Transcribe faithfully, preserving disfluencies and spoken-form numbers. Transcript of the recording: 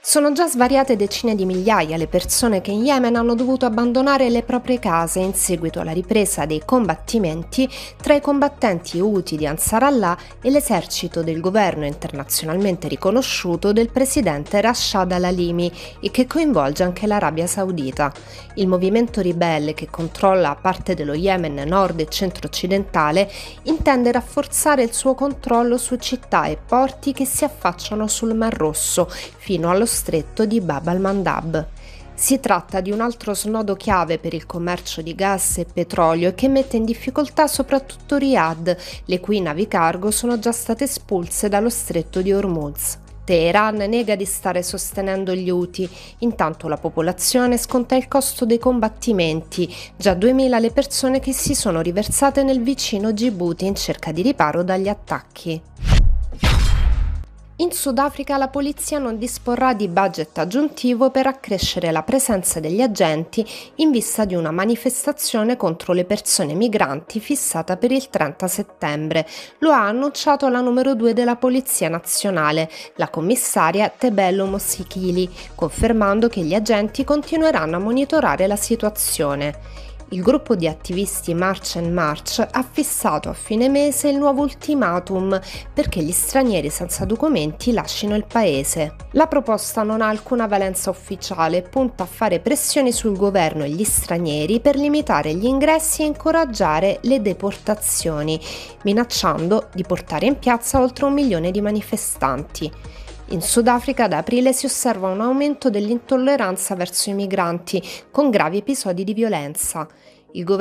Sono già svariate decine di migliaia le persone che in Yemen hanno dovuto abbandonare le proprie case in seguito alla ripresa dei combattimenti tra i combattenti Houthi di Ansar Allah e l'esercito del governo internazionalmente riconosciuto del presidente Rashad al-Halimi e che coinvolge anche l'Arabia Saudita. Il movimento ribelle che controlla parte dello Yemen nord e centro-occidentale intende rafforzare il suo controllo su città e porti che si affacciano sul Mar Rosso fino allo stretto di Bab al-Mandab. Si tratta di un altro snodo chiave per il commercio di gas e petrolio e che mette in difficoltà soprattutto Riyadh, le cui navi cargo sono già state espulse dallo stretto di Hormuz. Teheran nega di stare sostenendo gli Houthi, intanto la popolazione sconta il costo dei combattimenti, già duemila le persone che si sono riversate nel vicino Gibuti in cerca di riparo dagli attacchi. In Sudafrica la polizia non disporrà di budget aggiuntivo per accrescere la presenza degli agenti in vista di una manifestazione contro le persone migranti fissata per il trenta settembre. Lo ha annunciato la numero due della Polizia Nazionale, la commissaria Tebelo Mosikili, confermando che gli agenti continueranno a monitorare la situazione. Il gruppo di attivisti March and March ha fissato a fine mese il nuovo ultimatum perché gli stranieri senza documenti lascino il paese. La proposta non ha alcuna valenza ufficiale e punta a fare pressioni sul governo e gli stranieri per limitare gli ingressi e incoraggiare le deportazioni, minacciando di portare in piazza oltre un milione di manifestanti. In Sudafrica da aprile si osserva un aumento dell'intolleranza verso i migranti, con gravi episodi di violenza. Il